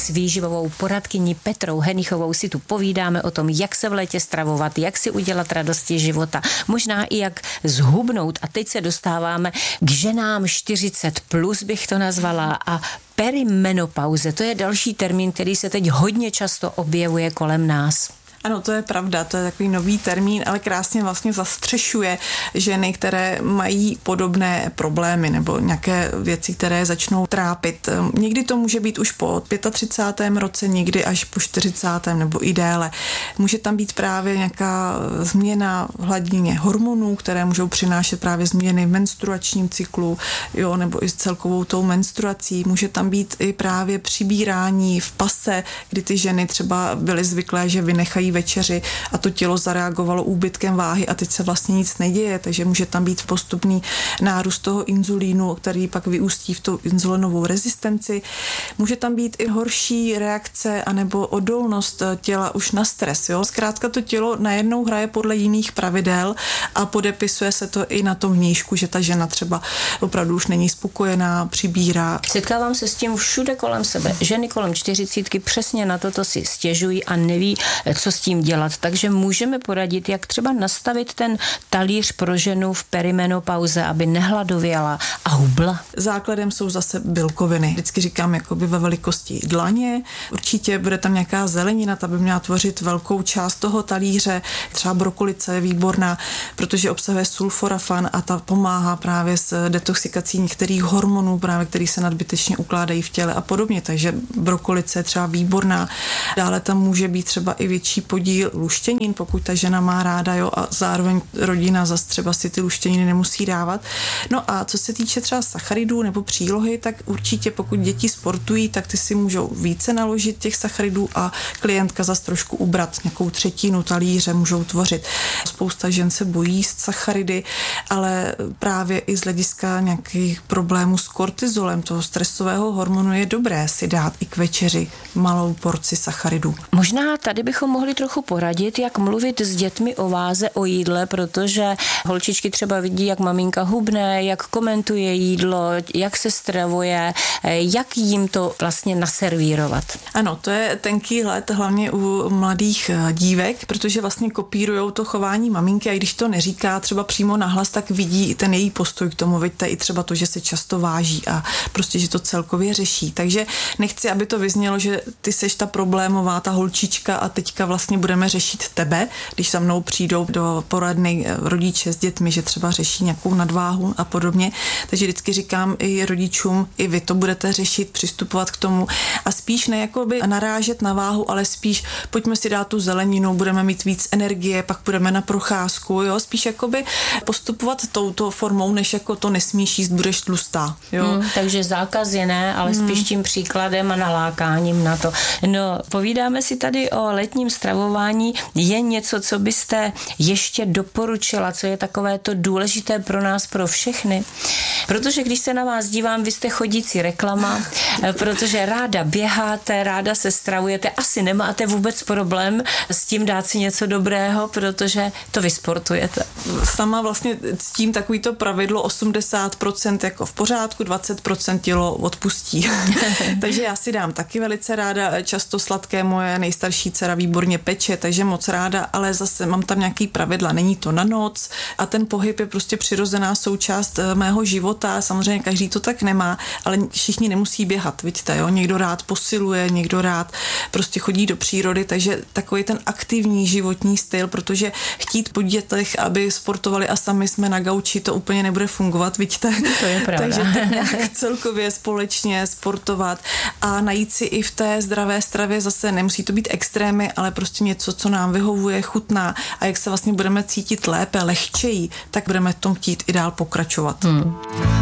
s výživovou poradkyní Petrou Henichovou si tu povídáme o tom, jak se v létě stravovat, jak si udělat radosti života, možná i jak zhubnout. A teď se dostáváme k ženám 40+, bych to nazvala, a perimenopauze. To je další termín, který se teď hodně často objevuje kolem nás. Ano, to je pravda, to je takový nový termín, ale krásně vlastně zastřešuje ženy, které mají podobné problémy nebo nějaké věci, které začnou trápit. Někdy to může být už po 35. roce, někdy až po 40. nebo i déle. Může tam být právě nějaká změna v hladině hormonů, které můžou přinášet právě změny v menstruačním cyklu, jo, nebo i s celkovou tou menstruací. Může tam být i právě přibírání v pase, kdy ty ženy třeba byly zvyklé, že vynechají večeři a to tělo zareagovalo úbytkem váhy a teď se vlastně nic neděje, takže může tam být postupný nárůst toho inzulínu, který pak vyústí v tu inzulinovou rezistenci. Může tam být i horší reakce anebo odolnost těla už na stres. Jo? Zkrátka to tělo najednou hraje podle jiných pravidel a podepisuje se to i na tom vnějšku, že ta žena třeba opravdu už není spokojená, přibírá. Setkávám se s tím všude kolem sebe. Ženy kolem 40 přesně na toto si stěžují a neví, co s tím dělat. Takže můžeme poradit, jak třeba nastavit ten talíř pro ženu v perimenopauze, aby nehladověla a hubla. Základem jsou zase bílkoviny. Vždycky říkám jakoby ve velikosti dlaně. Určitě bude tam nějaká zelenina, ta by měla tvořit velkou část toho talíře. Třeba brokolice je výborná, protože obsahuje sulforafan a ta pomáhá právě s detoxikací některých hormonů, právě který se nadbytečně ukládají v těle a podobně. Takže brokolice je třeba výborná. Dále tam může být třeba i větší podíl luštěnin, pokud ta žena má ráda, jo, a zároveň rodina zase třeba si ty luštěniny nemusí dávat. No a co se týče třeba sacharidů nebo přílohy, tak určitě pokud děti sportují, tak ty si můžou více naložit těch sacharidů a klientka zase trošku ubrat, nějakou třetinu talíře můžou tvořit. Spousta žen se bojí jíst sacharidy, ale právě i z hlediska nějakých problémů s kortizolem, toho stresového hormonu, je dobré si dát i k večeři malou porci sacharidů. Možná tady bychom mohli trochu poradit, jak mluvit s dětmi o váze, o jídle, protože holčičky třeba vidí, jak maminka hubne, jak komentuje jídlo, jak se stravuje, jak jim to vlastně naservírovat. Ano, to je tenký led, hlavně u mladých dívek, protože vlastně kopírujou to chování maminky a když to neříká třeba přímo nahlas, tak vidí ten její postoj k tomu, vidíte i třeba to, že se často váží a prostě, že to celkově řeší. Takže nechci, aby to vyznělo, že ty seš ta problémová, ta holčička a teďka vlastně budeme řešit tebe, když za mnou přijdou do poradny rodiče s dětmi, že třeba řeší nějakou nadváhu a podobně. Takže vždycky říkám i rodičům, i vy to budete řešit, přistupovat k tomu a spíš ne jakoby narážet na váhu, ale spíš pojďme si dát tu zeleninu, budeme mít víc energie, pak půjdeme na procházku, jo, spíš jakoby postupovat touto formou, než jako to nesmíš jíst, budeš tlustá, jo. Takže zákaz je ne, ale spíš tím příkladem a nalákáním na to. No, povídáme si tady o letním stravování. Je něco, co byste ještě doporučila, co je takové to důležité pro nás, pro všechny? Protože když se na vás dívám, vy jste chodící reklama, protože ráda běháte, ráda se stravujete, asi nemáte vůbec problém s tím dát si něco dobrého, protože to vy sportujete. Sama vlastně ctím takovýto pravidlo 80% jako v pořádku, 20% tělo odpustí. Takže já si dám taky velice ráda, často sladké, moje nejstarší dcera výborně peče, takže moc ráda, ale zase mám tam nějaký pravidla, není to na noc a ten pohyb je prostě přirozená součást mého života, samozřejmě každý to tak nemá, ale všichni nemusí běhat, vidíte, jo, někdo rád posiluje, někdo rád prostě chodí do přírody, takže takový ten aktivní životní styl, protože chtít po dětech, aby sportovali a sami jsme na gauči, to úplně nebude fungovat, vidíte. To je pravda. Takže tak celkově společně sportovat a najít si i v té zdravé stravě zase, nemusí to být extrémy, ale prostě něco, co nám vyhovuje, chutná a jak se vlastně budeme cítit lépe, lehčeji, tak budeme v tom chtít i dál pokračovat.